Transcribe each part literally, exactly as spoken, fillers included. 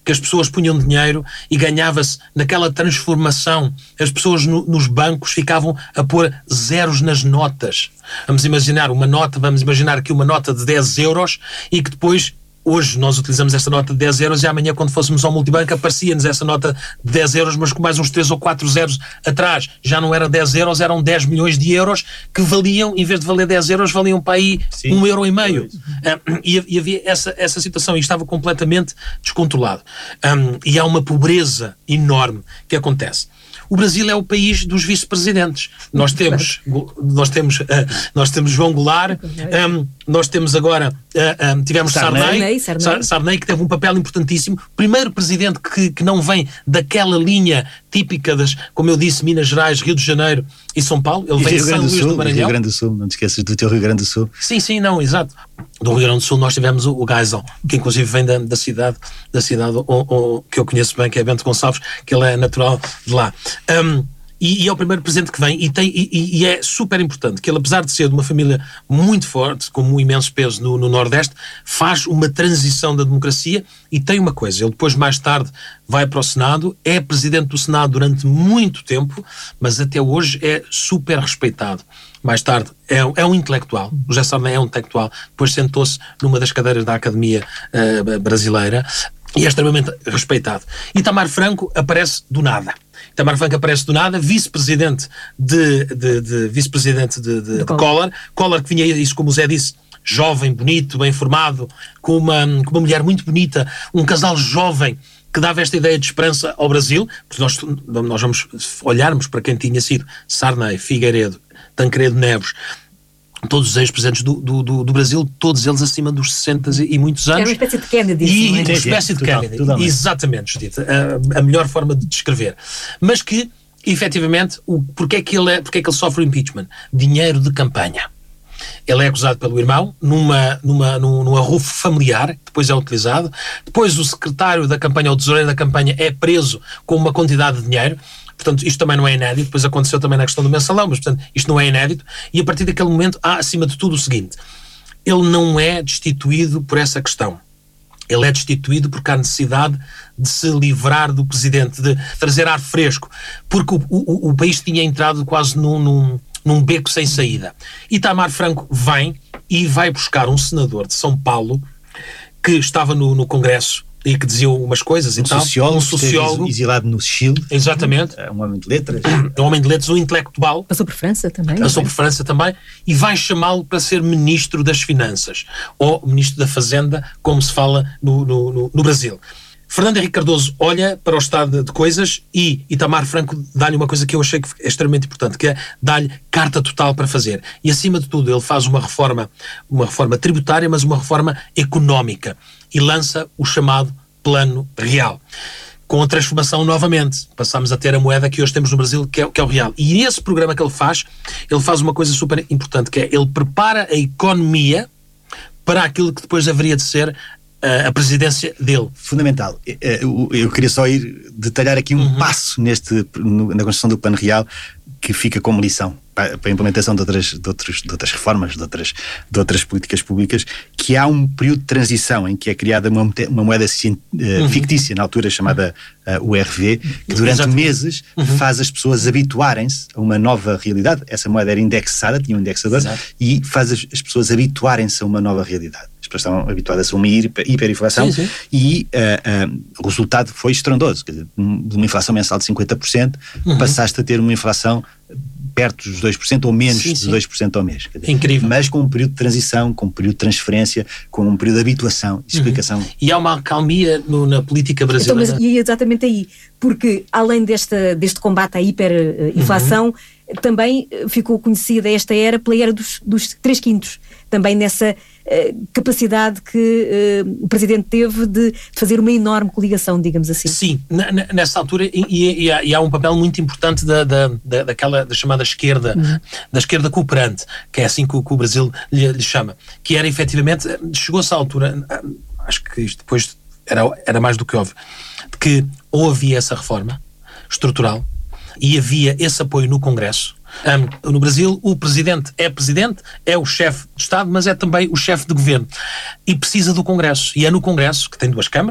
que as pessoas punham dinheiro e ganhava-se naquela transformação. As pessoas no, nos bancos ficavam a pôr zeros nas notas. Vamos imaginar uma nota, vamos imaginar aqui uma nota de dez euros e que depois, hoje nós utilizamos esta nota de dez euros e amanhã quando fôssemos ao multibanco aparecia-nos essa nota de dez euros, mas com mais uns três ou quatro zeros atrás. Já não era dez euros, eram dez milhões de euros que valiam, em vez de valer dez euros, valiam para aí Sim. um euro e meio. Um, e, e havia essa, essa situação e estava completamente descontrolado. Um, e há uma pobreza enorme que acontece. O Brasil é o país dos vice-presidentes. Nós temos, nós temos, uh, nós temos João Goulart, um, nós temos agora, uh, um, tivemos Sarney, Sarney, Sarney. Sarney, que teve um papel importantíssimo. Primeiro presidente que, que não vem daquela linha típica das, como eu disse, Minas Gerais, Rio de Janeiro e São Paulo. Ele e vem Rio de São Luís do Maranhão. Rio Grande do Sul, não te esqueças do teu Rio Grande do Sul. Sim, sim, não, exato. Do Rio Grande do Sul nós tivemos o, o Geisel, que inclusive vem da, da cidade, da cidade o, o, que eu conheço bem, que é Bento Gonçalves, que ele é natural de lá. Um, e, e é o primeiro presidente que vem e, tem, e, e é super importante que ele, apesar de ser de uma família muito forte, com um imenso peso no, no Nordeste, faz uma transição da democracia e tem uma coisa, ele depois mais tarde vai para o Senado, é presidente do Senado durante muito tempo, mas até hoje é super respeitado. Mais tarde é, é um intelectual, o José Sarney é um intelectual, depois sentou-se numa das cadeiras da Academia uh, Brasileira e é extremamente respeitado. Itamar Franco aparece do nada. Itamar Franco aparece do nada, vice-presidente de, de, de, vice-presidente de, de, de Collor. Collor que vinha, isso como o Zé disse, jovem, bonito, bem formado, com uma, com uma mulher muito bonita, um casal jovem que dava esta ideia de esperança ao Brasil, porque nós, nós vamos olharmos para quem tinha sido Sarney, Figueiredo, Tancredo Neves, todos os ex-presidentes do, do, do, do Brasil, todos eles acima dos sessenta e muitos anos. Era uma espécie de Kennedy. E não é? uma espécie de Total, Kennedy. totalmente. Exatamente, Judita. A, a melhor forma de descrever. Mas que, efetivamente, o, porque, é que ele é, porque é que ele sofre o impeachment? Dinheiro de campanha. Ele é acusado pelo irmão numa, numa, num, num arrufo familiar, depois é utilizado. Depois o secretário da campanha, ou o tesoureiro da campanha, é preso com uma quantidade de dinheiro. Portanto, isto também não é inédito, depois aconteceu também na questão do mensalão, mas, portanto, isto não é inédito, e a partir daquele momento há, acima de tudo, o seguinte: ele não é destituído por essa questão. Ele é destituído porque há necessidade de se livrar do presidente, de trazer ar fresco, porque o, o, o país tinha entrado quase num, num, num beco sem saída. Itamar Franco vem e vai buscar um senador de São Paulo que estava no, no Congresso e que dizia umas coisas um e tal. Sociólogo, um sociólogo exilado no Chile. Exatamente. Um homem de letras. Um homem de letras, um intelectual. Passou por França também. Passou por França também. E vai chamá-lo para ser Ministro das Finanças. Ou Ministro da Fazenda, como se fala no, no, no, no Brasil. Fernando Henrique Cardoso olha para o estado de coisas e Itamar Franco dá-lhe uma coisa que eu achei que é extremamente importante, que é dar-lhe carta total para fazer. E, acima de tudo, ele faz uma reforma, uma reforma tributária, mas uma reforma económica. E lança o chamado Plano Real. Com a transformação novamente. Passamos a ter a moeda que hoje temos no Brasil, que é, que é o real. E nesse programa que ele faz, ele faz uma coisa super importante, que é, ele prepara a economia para aquilo que depois haveria de ser a presidência dele. Fundamental. Eu, eu queria só ir detalhar aqui um uhum. passo neste, no, na construção do Plano Real, que fica como lição para, para a implementação de outras, de, outros, de outras reformas, de outras, de outras políticas públicas, que há um período de transição em que é criada uma, uma moeda uh, uhum. fictícia, na altura chamada uh, U R V, que durante Exatamente. meses uhum. faz as pessoas habituarem-se a uma nova realidade. Essa moeda era indexada, tinha um indexador, Exato. e faz as, as pessoas habituarem-se a uma nova realidade. As pessoas estavam habituadas a uma hiperinflação sim, sim. e uh, uh, o resultado foi estrondoso. Quer dizer, de uma inflação mensal de cinquenta por cento, uhum. passaste a ter uma inflação perto dos dois por cento ou menos sim, sim. de dois por cento ao mês. Quer dizer, incrível. Mas com um período de transição, com um período de transferência, com um período de habituação e explicação. Uhum. E há uma acalmia no, na política brasileira. Então, mas, e é exatamente aí, porque além desta, deste combate à hiperinflação, uhum. também ficou conhecida esta era pela era dos, dos três quintos. Também nessa uh, capacidade que uh, o Presidente teve de fazer uma enorme coligação, digamos assim. Sim, na, na, nessa altura, e, e, e, há, e há um papel muito importante da, da, da, daquela da chamada esquerda, uhum. da esquerda cooperante, que é assim que o, que o Brasil lhe, lhe chama, que era efetivamente, chegou-se à altura, acho que isto depois era, era mais do que óbvio, de que ou havia essa reforma estrutural e havia esse apoio no Congresso. Um, no Brasil, o presidente é presidente, é o chefe de Estado, mas é também o chefe de governo e precisa do Congresso. E é no Congresso, que tem duas câmaras,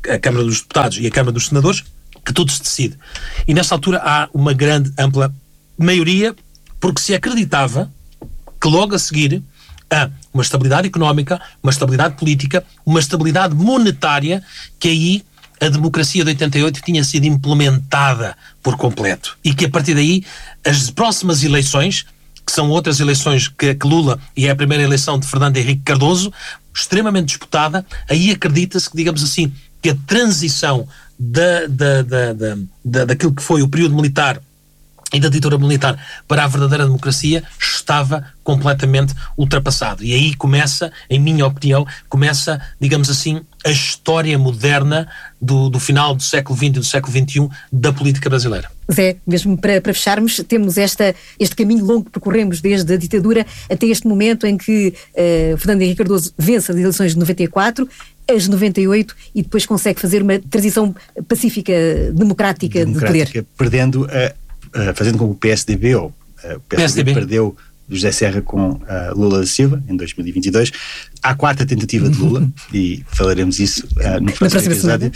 a Câmara dos Deputados e a Câmara dos Senadores, que tudo se decide. E nessa altura há uma grande, ampla maioria, porque se acreditava que logo a seguir a uma estabilidade económica, uma estabilidade política, uma estabilidade monetária, que aí a democracia de oitenta e oito tinha sido implementada por completo. E que a partir daí as próximas eleições, que são outras eleições que, que Lula, e é a primeira eleição de Fernando Henrique Cardoso, extremamente disputada, aí acredita-se que, digamos assim, que a transição da, da, da, da, da, daquilo que foi o período militar e da ditadura militar para a verdadeira democracia estava completamente ultrapassado. E aí começa, em minha opinião, começa, digamos assim, a história moderna do, do final do século vinte e do século vinte e um da política brasileira. Zé, mesmo para, para fecharmos, temos esta, este caminho longo que percorremos desde a ditadura até este momento em que uh, Fernando Henrique Cardoso vence as eleições de noventa e quatro, as noventa e oito, e depois consegue fazer uma transição pacífica, democrática, democrática de poder. Perdendo a Uh, fazendo com que o P S D B, ou uh, o P S D B, P S D B perdeu José Serra com uh, Lula da Silva em dois mil e vinte e dois, à quarta tentativa de Lula, e falaremos isso uh, no próximo episódio,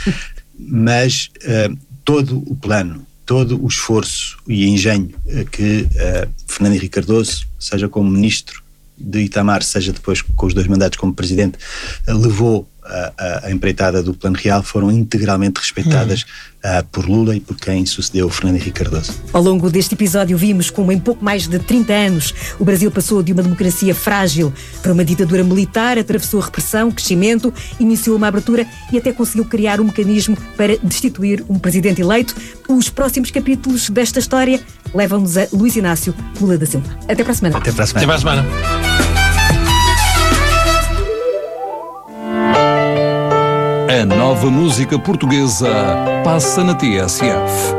mas uh, todo o plano, todo o esforço e engenho uh, que uh, Fernando Henrique Cardoso, seja como ministro de Itamar, seja depois com os dois mandatos como presidente, uh, levou A, a, a empreitada do Plano Real, foram integralmente respeitadas hum. uh, por Lula e por quem sucedeu Fernando Henrique Cardoso. Ao longo deste episódio vimos como em pouco mais de trinta anos o Brasil passou de uma democracia frágil para uma ditadura militar, atravessou a repressão, crescimento, iniciou uma abertura e até conseguiu criar um mecanismo para destituir um presidente eleito. Os próximos capítulos desta história levam-nos a Luís Inácio Lula da Silva. Até para a semana. Até para a semana. Até para a semana. A nova música portuguesa passa na T S F.